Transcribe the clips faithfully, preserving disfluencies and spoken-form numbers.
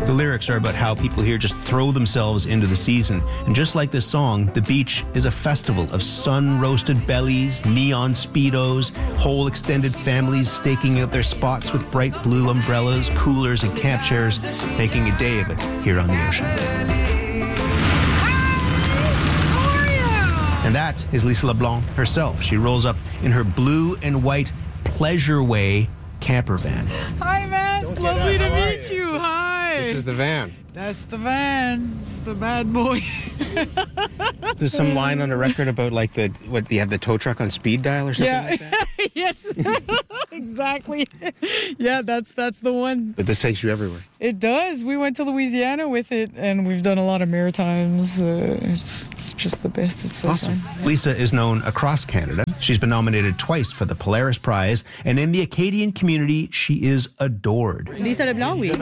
The lyrics are about how people here just throw themselves into the season. And just like this song, the beach is a festival of sun-roasted bellies, neon Speedos, whole extended families staking out their spots with bright blue umbrellas, coolers, and camp chairs, making a day of it here on the ocean. And that is Lisa LeBlanc herself. She rolls up in her blue and white Pleasure Way camper van. Hi, Matt. Lovely to meet you. you. Hi. This is the van. That's the van. It's the bad boy. There's some line on the record about like the what you have the tow truck on speed dial or something yeah. like that. Yes, exactly. Yeah, that's that's the one. But this takes you everywhere. It does. We went to Louisiana with it, and we've done a lot of Maritimes. Uh, it's, it's just the best. It's so awesome. fun. Lisa is known across Canada. She's been nominated twice for the Polaris Prize, and in the Acadian community, she is adored. Lisa LeBlanc, oui.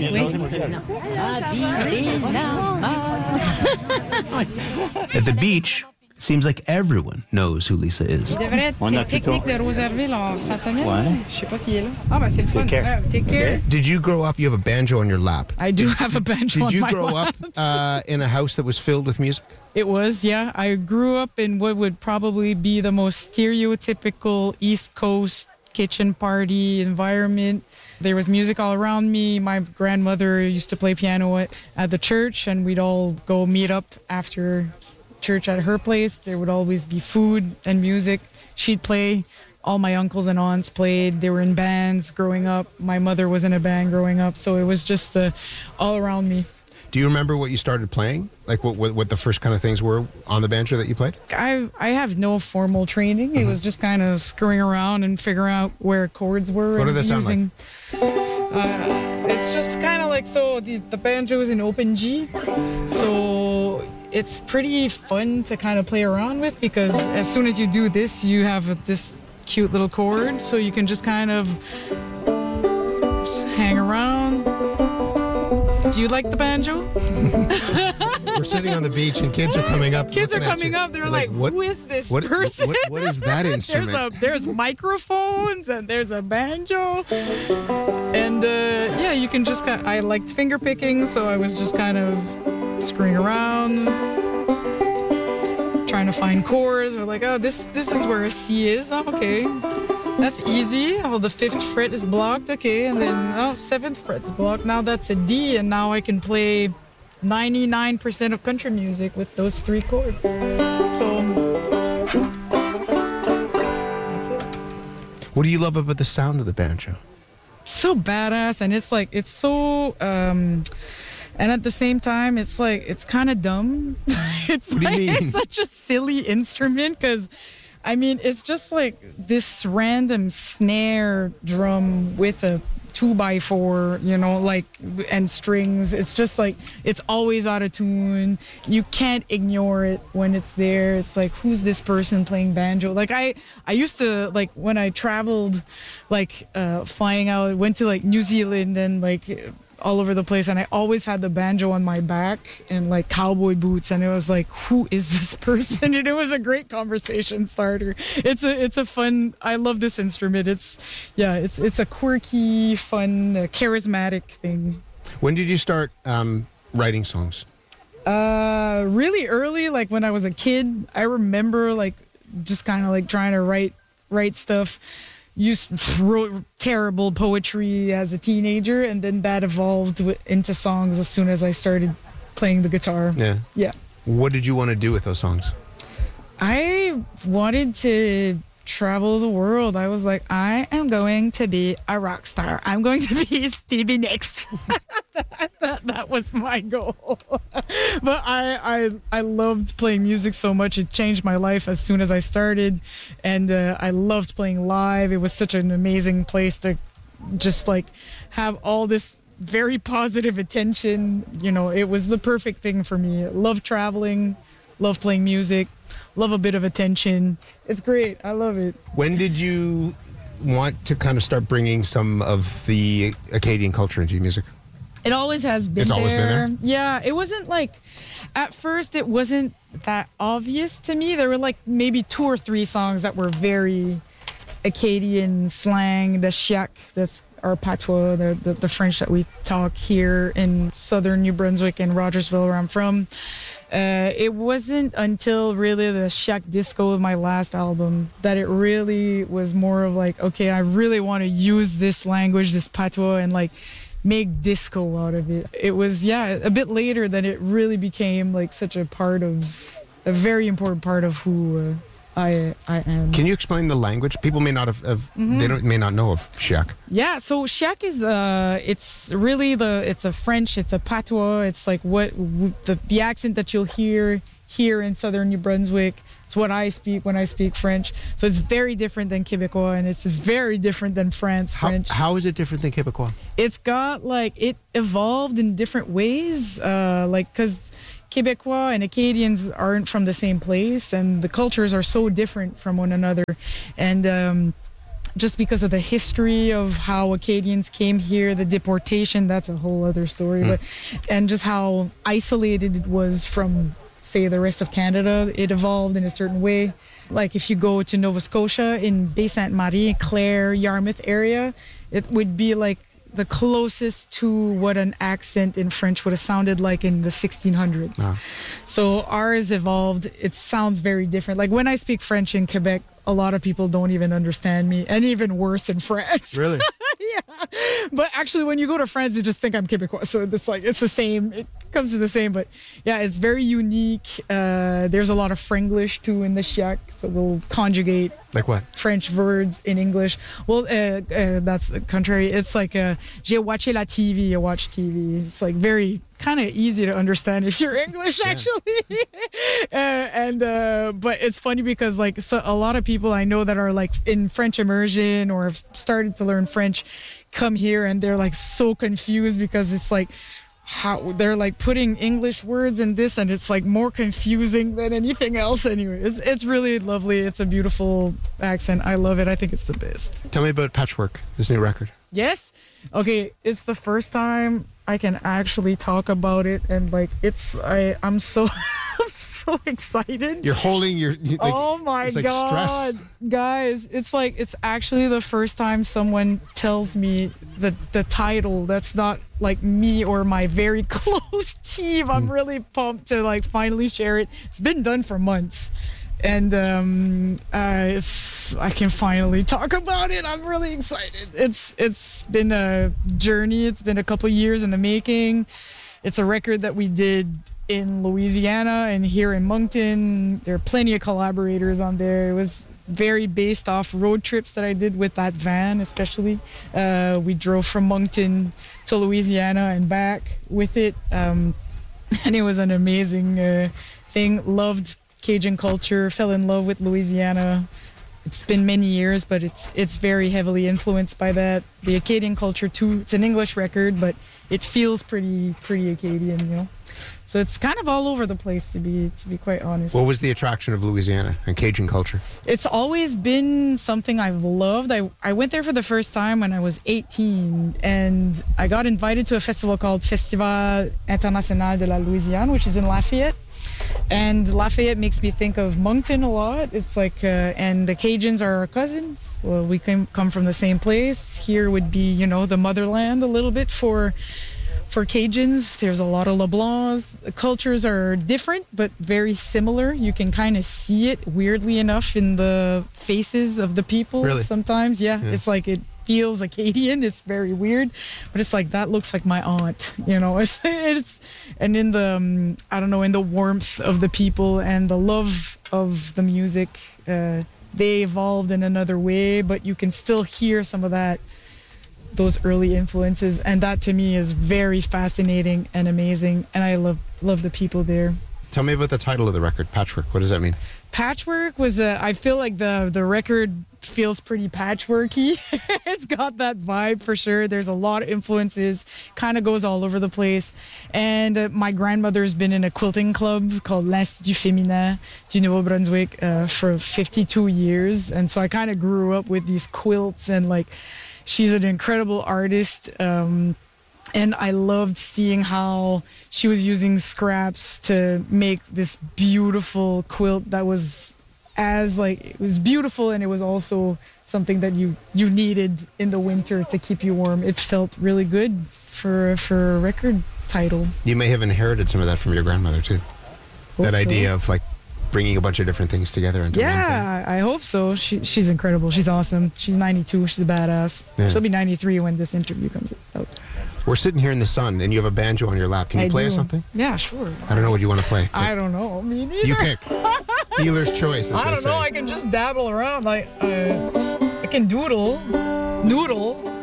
At the beach, it seems like everyone knows who Lisa is. C'est vrai, c'est le pique-nique de Rosaireville en fin de semaine. Ouais. Je sais pas s'il est là. Ah, ben c'est le fun. Take care. Ouais, take care. Did you grow up, you have a banjo on your lap? I do have a banjo on Did you my grow lap. up uh, in a house that was filled with music? It was, yeah. I grew up in what would probably be the most stereotypical East Coast kitchen party environment. There was music all around me. My grandmother used to play piano at, at the church, and we'd all go meet up after church at her place. There would always be food and music. She'd play. All my uncles and aunts played. They were in bands growing up. My mother was in a band growing up, so it was just uh, all around me. Do you remember what you started playing? Like what, what what the first kind of things were on the banjo that you played? I I have no formal training. Mm-hmm. It was just kind of screwing around and figuring out where chords were. What and did that using, sound like? Uh, it's just kind of like, so the, the banjo is in open G. So it's pretty fun to kind of play around with, because as soon as you do this, you have this cute little chord. So you can just kind of just hang around. Do you like the banjo? We're sitting on the beach and kids are coming up. Kids are coming up. They're, They're like, like who is this what, person? What, what is that instrument? there's, a, there's microphones and there's a banjo. And uh, yeah, you can just kind of, I liked finger picking, so I was just kind of screwing around, trying to find chords. We're like, oh, this, this is where a C is. Oh, okay. That's easy. Oh, the fifth fret is blocked. Okay, and then oh, seventh fret is blocked. Now that's a D, and now I can play ninety-nine percent of country music with those three chords. So that's it. What do you love about the sound of the banjo? So badass, and it's like it's so. Um, And at the same time, it's like it's kind of dumb. It's what do like you mean? It's such a silly instrument, because I mean, it's just like this random snare drum with a two by four, you know, like, and strings. It's just like, it's always out of tune. You can't ignore it when it's there. It's like, who's this person playing banjo? Like I, I used to, like when I traveled, like uh, flying out, went to like New Zealand and like all over the place, and I always had the banjo on my back and like cowboy boots, and it was like, who is this person? And it was a great conversation starter. It's a it's a fun, I love this instrument. It's yeah it's it's a quirky, fun, uh, charismatic thing. When did you start um, writing songs? Uh really early, like when I was a kid. I remember like just kind of like trying to write write stuff. Used wrote terrible poetry as a teenager, and then that evolved w- into songs as soon as I started playing the guitar. Yeah. Yeah. What did you want to do with those songs? I wanted to travel the world. I was like, I am going to be a rock star. I'm going to be Stevie Nicks. that, that, that was my goal. But I, I I loved playing music so much. It changed my life as soon as I started. And uh, I loved playing live. It was such an amazing place to just like have all this very positive attention. You know, it was the perfect thing for me. Love traveling, love playing music. Love a bit of attention. It's great. I love it. When did you want to kind of start bringing some of the Acadian culture into your music? It always has been It's there. always been there? Yeah, it wasn't like, at first it wasn't that obvious to me. There were like maybe two or three songs that were very Acadian slang, the shiak, that's our patois, the, the the French that we talk here in southern New Brunswick and Rogersville, where I'm from. Uh, it wasn't until really the Shack Disco, my last album, that it really was more of like, okay, I really want to use this language, this patois, and like make disco out of it. It was, yeah, a bit later that it really became like such a part of, a very important part of who uh, I I am. Can you explain the language? People may not have, have Mm-hmm. they don't may not know of Shack. Yeah, so Shack is uh it's really the it's a French, it's a patois, it's like what w- the the accent that you'll hear here in southern New Brunswick. It's what I speak when I speak French. So it's very different than Québécois, and it's very different than France How, French. how is it different than Québécois? It's got like it evolved in different ways, uh like cuz Québécois and Acadians aren't from the same place, and the cultures are so different from one another. And um just because of the history of how Acadians came here, the deportation, that's a whole other story. Mm. But and just how isolated it was from, say, the rest of Canada, it evolved in a certain way. Like if you go to Nova Scotia, in Baie Sainte Marie, Clare, Yarmouth area, it would be like the closest to what an accent in French would have sounded like in the sixteen hundreds. Ah. So ours evolved. It sounds very different. Like when I speak French in Quebec, a lot of people don't even understand me, and even worse in France. Really? Yeah. But actually, when you go to France, you just think I'm Quebecois. So it's like, it's the same. It comes to the same. But yeah, it's very unique. Uh, there's a lot of Franglish too in the Shack. So we'll conjugate Like what? French words in English. Well, uh, uh, that's the contrary. It's like uh, j'ai watché la T V, I watch T V. It's like very kind of easy to understand if you're English, actually. uh, and uh, but it's funny because like so a lot of people I know that are like in French immersion or have started to learn French come here and they're like so confused because it's like how they're like putting English words in this, and it's like more confusing than anything else. Anyway, it's it's really lovely. It's a beautiful accent. I love it. I think it's the best. Tell me about Patchwork, this new record. Yes. Okay. It's the first time I can actually talk about it, and like it's I I'm so I'm so excited. You're holding your. you- Like, Oh my it's like god, stress. guys! It's like it's actually the first time someone tells me the the title. That's not like me or my very close team. I'm really pumped to like finally share it. It's been done for months, and um, uh, it's I can finally talk about it. I'm really excited. It's it's been a journey. It's been a couple years in the making. It's a record that we did in Louisiana and here in Moncton. There are plenty of collaborators on there. It was very based off road trips that I did with that van, especially. Uh, we drove from Moncton to Louisiana and back with it. Um, and it was an amazing uh, thing. Loved Cajun culture, fell in love with Louisiana. It's been many years, but it's it's very heavily influenced by that. The Acadian culture too. It's an English record, but it feels pretty pretty Acadian, you know. So it's kind of all over the place, to be to be quite honest. What was the attraction of Louisiana and Cajun culture? It's always been something I've loved. I, I went there for the first time when I was eighteen, and I got invited to a festival called Festival International de la Louisiane, which is in Lafayette. And Lafayette makes me think of Moncton a lot. It's like, uh, and the Cajuns are our cousins. Well, we came, come from the same place. Here would be, you know, the motherland a little bit for for Cajuns. There's a lot of LeBlancs. The cultures are different, but very similar. You can kind of see it, weirdly enough, in the faces of the people. Really? Sometimes. Yeah, Yeah. it's like it feels Acadian. It's very weird, but it's like that looks like my aunt, you know. It's, it's and in the um, I don't know, in the warmth of the people and the love of the music, uh, they evolved in another way, but you can still hear some of that, those early influences, and that to me is very fascinating and amazing, and I love love the people there. Tell me about the title of the record, Patchwork. What does that mean? Patchwork was a, I feel like the the record feels pretty patchworky. It's got that vibe for sure. There's a lot of influences, kind of goes all over the place. And uh, my grandmother's been in a quilting club called l'Institut Féminin du Nouveau-Brunswick uh, for fifty-two years. And so I kind of grew up with these quilts, and like, she's an incredible artist. Um, And I loved seeing how she was using scraps to make this beautiful quilt that was as like it was beautiful, and it was also something that you you needed in the winter to keep you warm. It felt really good for for a record title. You may have inherited some of that from your grandmother too. Hope that so. idea of like bringing a bunch of different things together into one thing. Yeah, I I hope so. She she's incredible. She's awesome. She's ninety-two. She's a badass. Yeah. She'll be ninety-three when this interview comes out. We're sitting here in the sun, and you have a banjo on your lap. Can you I play do. us something? Yeah, sure. I don't know what you want to play. I don't know. Me neither. You pick. Dealer's choice, as I they don't say. know. I can just dabble around. Like uh, I can doodle, noodle.